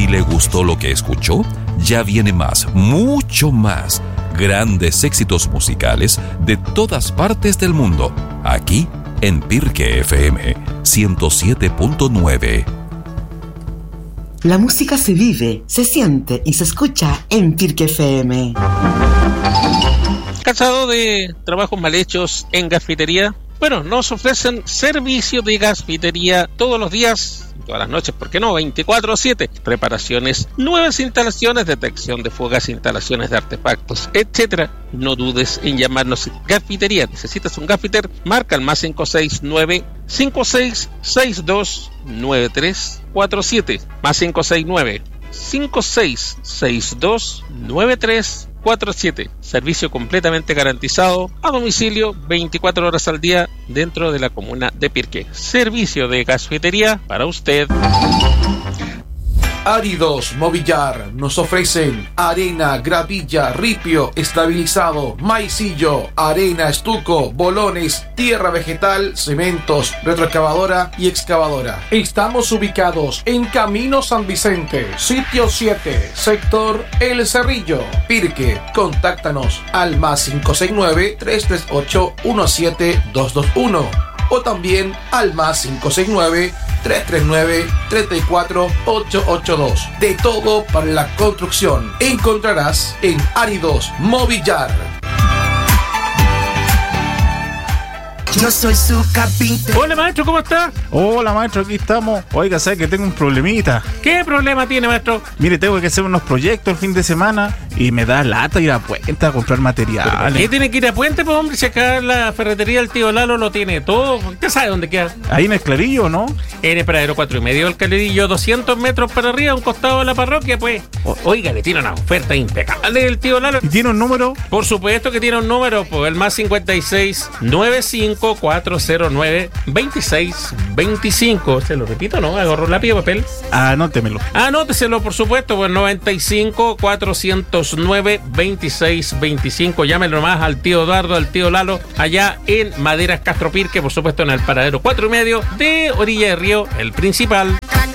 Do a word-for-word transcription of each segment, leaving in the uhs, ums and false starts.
le gustó lo que escuchó, ya viene más, mucho más. Grandes éxitos musicales de todas partes del mundo, aquí en Pirque F M ciento siete punto nueve. La música se vive, se siente y se escucha en Pirque F M. ¿Cansado de trabajos mal hechos en gasfitería? Bueno, nos ofrecen servicio de gasfitería todos los días, todas las noches, ¿por qué no? veinticuatro siete. Reparaciones, nuevas instalaciones, detección de fugas, instalaciones de artefactos, etcétera. No dudes en llamarnos Gasfitería. ¿Necesitas un gasfiter? Marca el más cinco seis nueve, cinco seis seis dos, nueve tres cuatro siete. Más cinco seis nueve, cinco seis seis dos, nueve tres cuatro siete. Servicio completamente garantizado a domicilio veinticuatro horas al día dentro de la comuna de Pirque. Servicio de gasfitería para usted. Áridos Movillar nos ofrecen arena, gravilla, ripio, estabilizado, maicillo, arena, estuco, bolones, tierra vegetal, cementos, retroexcavadora y excavadora. Estamos ubicados en Camino San Vicente, sitio siete, sector El Cerrillo, Pirque. Contáctanos al más cinco seis nueve, tres tres ocho, uno siete dos dos uno o también al más cinco seis nueve, tres tres nueve, tres cuatro ocho ocho dos. De todo para la construcción encontrarás en Áridos Movillar. Yo soy su carpintero. Hola, maestro, ¿cómo está? Hola, maestro, aquí estamos. Oiga, ¿sabe que tengo un problemita? ¿Qué problema tiene, maestro? Mire, tengo que hacer unos proyectos el fin de semana y me da lata ir a Puente a comprar materiales. ¿Qué tiene que ir a Puente, pues, hombre? Si acá la ferretería del tío Lalo lo tiene todo. ¿Usted sabe dónde queda? Ahí en el Clarillo, ¿no? En el paradero cuatro y medio del Clarillo, doscientos metros para arriba, a un costado de la parroquia, pues. O, oiga, le tiene una oferta impecable del tío Lalo. ¿Y tiene un número? Por supuesto que tiene un número, pues, el más cincuenta y seis, noventa y cinco, cuatrocientos nueve, veintiséis veinticinco. Se lo repito, ¿no? Agarro lápiz y papel. Anótemelo. Anóteselo, por supuesto, pues noventa y cinco, cuatrocientos nueve, veintiséis veinticinco. Llámenlo nomás al tío Eduardo, al tío Lalo, allá en Maderas Castro Pirque, por supuesto, en el paradero cuatro y medio de Orilla de Río, el principal.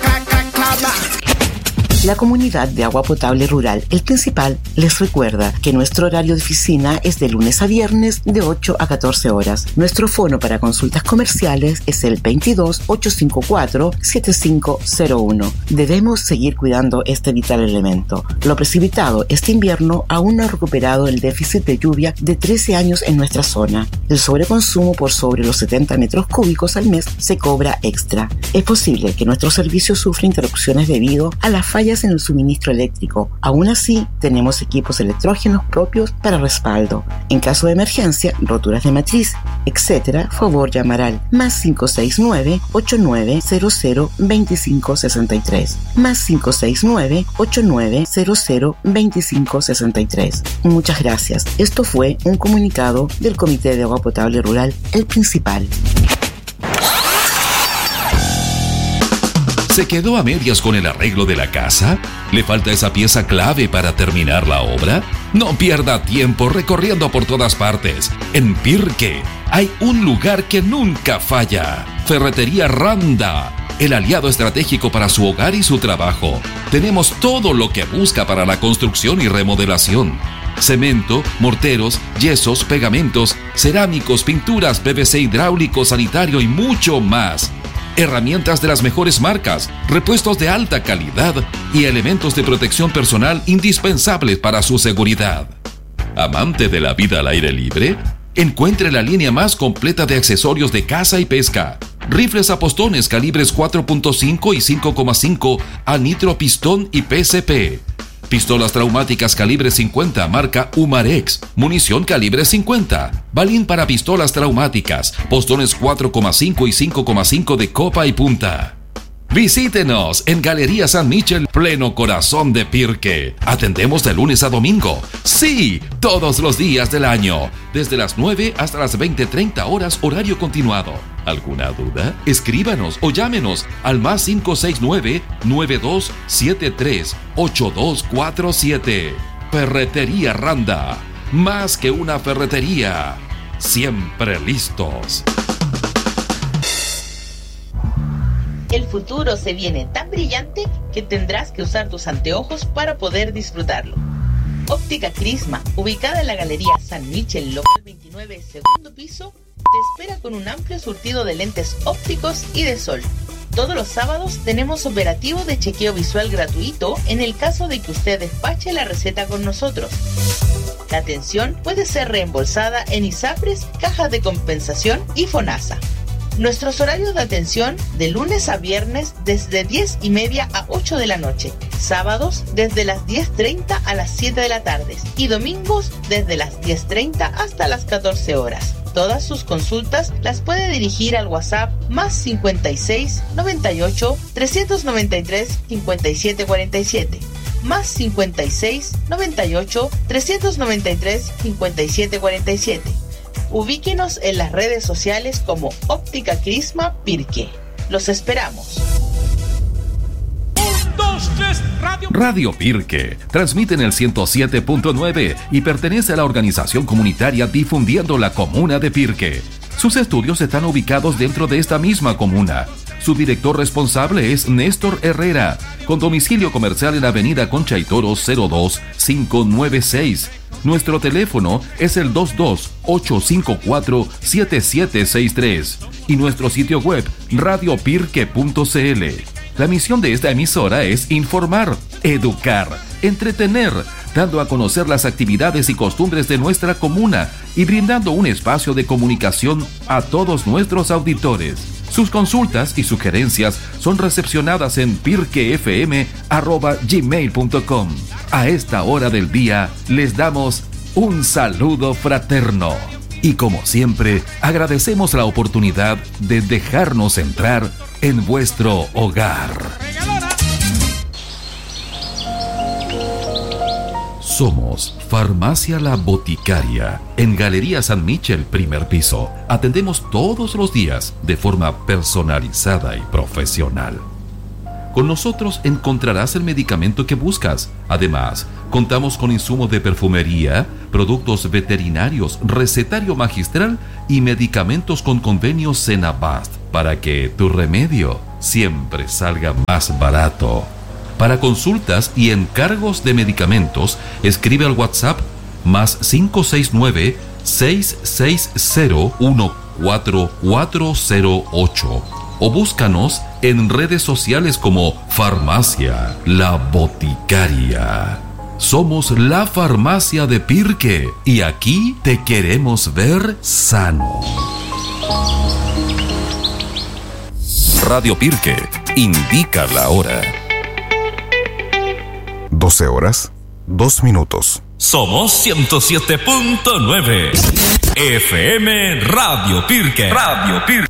La Comunidad de Agua Potable Rural El Principal les recuerda que nuestro horario de oficina es de lunes a viernes de ocho a catorce horas. Nuestro fono para consultas comerciales es el veintidós, ochocientos cincuenta y cuatro, setenta y cinco cero uno. Debemos seguir cuidando este vital elemento. Lo precipitado este invierno aún no ha recuperado el déficit de lluvia de trece años en nuestra zona. El sobreconsumo por sobre los setenta metros cúbicos al mes se cobra extra. Es posible que nuestro servicio sufra interrupciones debido a las fallas en el suministro eléctrico. Aún así, tenemos equipos electrógenos propios para respaldo. En caso de emergencia, roturas de matriz, etcétera, favor llamar al más cinco seis nueve, ocho nueve cero cero, dos cinco seis tres. Más cinco seis nueve, ocho nueve cero cero, dos cinco seis tres. Muchas gracias. Esto fue un comunicado del Comité de Agua Potable Rural El Principal. ¿Se quedó a medias con el arreglo de la casa? ¿Le falta esa pieza clave para terminar la obra? No pierda tiempo recorriendo por todas partes. En Pirque hay un lugar que nunca falla. Ferretería Randa, el aliado estratégico para su hogar y su trabajo. Tenemos todo lo que busca para la construcción y remodelación. Cemento, morteros, yesos, pegamentos, cerámicos, pinturas, P V C hidráulico, sanitario y mucho más. Herramientas de las mejores marcas, repuestos de alta calidad y elementos de protección personal indispensables para su seguridad. ¿Amante de la vida al aire libre? Encuentre la línea más completa de accesorios de caza y pesca. Rifles a postones calibres cuatro punto cinco y cinco coma cinco a nitro pistón y P C P. Pistolas traumáticas calibre cincuenta marca Umarex, munición calibre cincuenta, balín para pistolas traumáticas, postones cuatro coma cinco y cinco coma cinco de copa y punta. Visítenos en Galería San Michel, pleno corazón de Pirque. Atendemos de lunes a domingo. Sí, todos los días del año. Desde las nueve hasta las veinte treinta horas horario continuado. ¿Alguna duda? Escríbanos o llámenos al más cinco seis nueve, nueve dos siete tres, ocho dos cuatro siete. Ferretería Randa. Más que una ferretería. Siempre listos. El futuro se viene tan brillante que tendrás que usar tus anteojos para poder disfrutarlo. Óptica Crisma, ubicada en la Galería San Michel, local veintinueve, segundo piso, te espera con un amplio surtido de lentes ópticos y de sol. Todos los sábados tenemos operativo de chequeo visual gratuito en el caso de que usted despache la receta con nosotros. La atención puede ser reembolsada en ISAPRES, cajas de compensación y FONASA. Nuestros horarios de atención de lunes a viernes desde diez y media a ocho de la noche, sábados desde las diez treinta a las siete de la tarde y domingos desde las diez treinta hasta las catorce horas. Todas sus consultas las puede dirigir al WhatsApp más cincuenta y seis, noventa y ocho, trescientos noventa y tres, cincuenta y siete cuarenta y siete, más cincuenta y seis, noventa y ocho, trescientos noventa y tres, cincuenta y siete cuarenta y siete. Ubíquenos en las redes sociales como Óptica Crisma Pirque. Los esperamos. Un, dos, tres, Radio... Radio Pirque transmite en el ciento siete punto nueve y pertenece a la organización comunitaria Difundiendo la Comuna de Pirque. Sus estudios están ubicados dentro de esta misma comuna. Su director responsable es Néstor Herrera, con domicilio comercial en Avenida Concha y Toro cero dos cinco nueve seis. Nuestro teléfono es el dos dos ocho cinco cuatro siete siete seis tres y nuestro sitio web radio pirque punto c l. La misión de esta emisora es informar, educar, entretener, dando a conocer las actividades y costumbres de nuestra comuna y brindando un espacio de comunicación a todos nuestros auditores. Sus consultas y sugerencias son recepcionadas en pirque f m arroba gmail punto com. A esta hora del día les damos un saludo fraterno. Y como siempre, agradecemos la oportunidad de dejarnos entrar en vuestro hogar. Somos Farmacia La Boticaria, en Galería San Michel, primer piso. Atendemos todos los días de forma personalizada y profesional. Con nosotros encontrarás el medicamento que buscas. Además, contamos con insumos de perfumería, productos veterinarios, recetario magistral y medicamentos con convenios Senabast para que tu remedio siempre salga más barato. Para consultas y encargos de medicamentos, escribe al WhatsApp más cinco seis nueve, seis seis cero, uno cuatro cuatro cero ocho o búscanos en redes sociales como Farmacia La Boticaria. Somos la farmacia de Pirque y aquí te queremos ver sano. Radio Pirque indica la hora. doce horas, dos minutos. Somos ciento siete punto nueve F M Radio Pirque. Radio Pirque.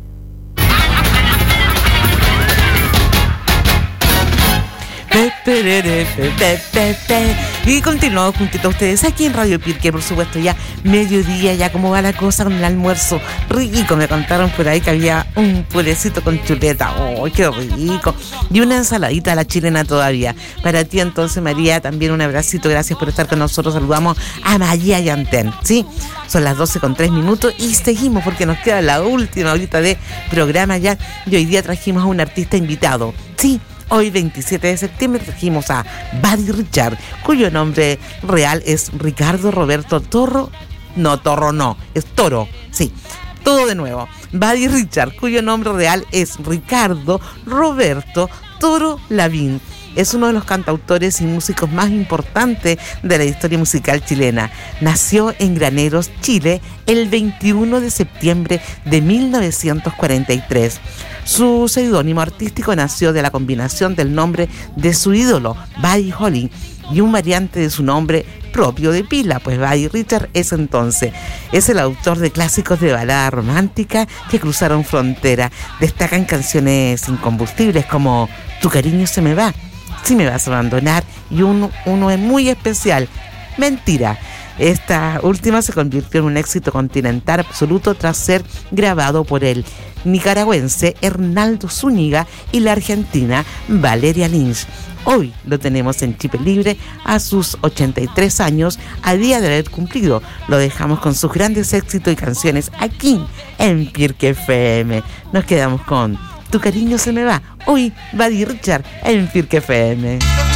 Y continuamos juntito a ustedes aquí en Radio Pirque, por supuesto, ya mediodía, ya cómo va la cosa con el almuerzo. Rico, me contaron por ahí que había un purecito con chuleta. ¡Oh, qué rico! Y una ensaladita a la chilena todavía. Para ti entonces, María, también un abracito, gracias por estar con nosotros. Saludamos a María Yantén, ¿sí? Son las doce con tres minutos y seguimos porque nos queda la última horita de programa ya. Y hoy día trajimos a un artista invitado, ¿sí? Hoy, veintisiete de septiembre, trajimos a Buddy Richard, cuyo nombre real es Ricardo Roberto Toro. No, Toro no, es Toro, sí. Todo de nuevo. Buddy Richard, cuyo nombre real es Ricardo Roberto Toro Lavín. Es uno de los cantautores y músicos más importantes de la historia musical chilena. Nació en Graneros, Chile, el veintiuno de septiembre de mil novecientos cuarenta y tres. Su seudónimo artístico nació de la combinación del nombre de su ídolo, Buddy Holly, y un variante de su nombre propio de pila, pues Buddy Richard es entonces. Es el autor de clásicos de balada romántica que cruzaron frontera. Destacan canciones incombustibles como Tu cariño se me va, Si me vas a abandonar, y uno, uno es muy especial, Mentira. Esta última se convirtió en un éxito continental absoluto tras ser grabado por el nicaragüense Hernaldo Zúñiga y la argentina Valeria Lynch. Hoy lo tenemos en Chip Libre a sus ochenta y tres años, a día de haber cumplido. Lo dejamos con sus grandes éxitos y canciones aquí en Pirque F M. Nos quedamos con tu cariño se me va. Hoy Buddy Richard en Pirque F M.